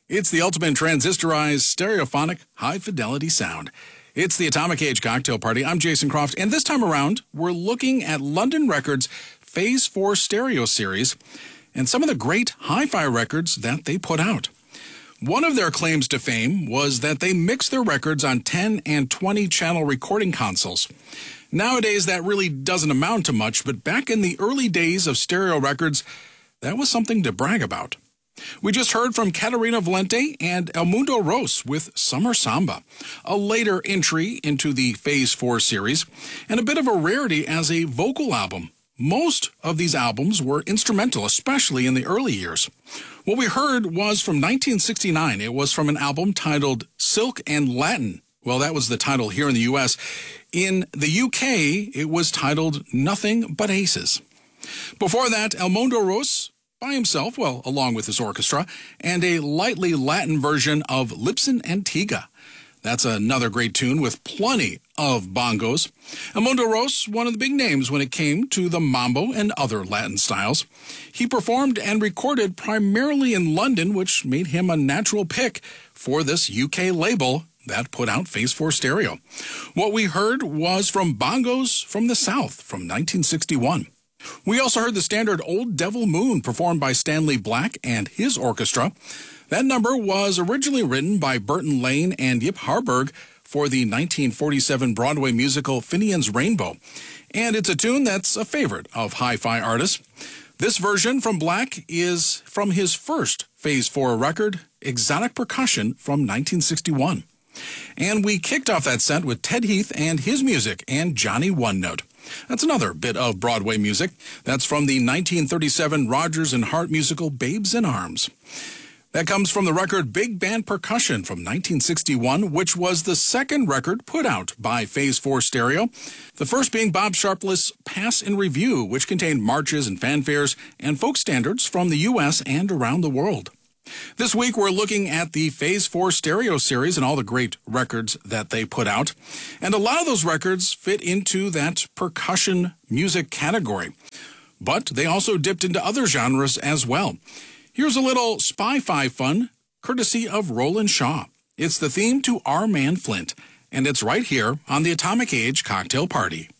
It's the ultimate transistorized, stereophonic, high-fidelity sound. It's the Atomic Age Cocktail Party. I'm Jason Croft, and this time around, we're looking at London Records' Phase 4 stereo series and some of the great hi-fi records that they put out. One of their claims to fame was that they mixed their records on 10 and 20-channel recording consoles. Nowadays, that really doesn't amount to much, but back in the early days of stereo records, that was something to brag about. We just heard from Caterina Valente and El Mundo Ros with Summer Samba, a later entry into the Phase 4 series, and a bit of a rarity as a vocal album. Most of these albums were instrumental, especially in the early years. What we heard was from 1969. It was from an album titled Silk and Latin. Well, that was the title here in the U.S. In the UK, it was titled Nothing But Aces. Before that, El Mundo Ros by himself, well, along with his orchestra, and a lightly Latin version of Lipsin Antigua. That's another great tune with plenty of bongos. El Mundo Ros, one of the big names when it came to the mambo and other Latin styles. He performed and recorded primarily in London, which made him a natural pick for this UK label that put out Phase 4 Stereo. What we heard was from Bongos from the South from 1961. We also heard the standard Old Devil Moon performed by Stanley Black and his orchestra. That number was originally written by Burton Lane and Yip Harburg for the 1947 Broadway musical Finian's Rainbow. And it's a tune that's a favorite of hi-fi artists. This version from Black is from his first Phase 4 record, Exotic Percussion from 1961. And we kicked off that set with Ted Heath and his music and Johnny One Note. That's another bit of Broadway music. That's from the 1937 Rodgers and Hart musical Babes in Arms. That comes from the record Big Band Percussion from 1961, which was the second record put out by Phase 4 Stereo. The first being Bob Sharpless' Pass in Review, which contained marches and fanfares and folk standards from the U.S. and around the world. This week, we're looking at the Phase 4 Stereo series and all the great records that they put out. And a lot of those records fit into that percussion music category. But they also dipped into other genres as well. Here's a little spy-fi fun, courtesy of Roland Shaw. It's the theme to Our Man Flint, and it's right here on the Atomic Age Cocktail Party.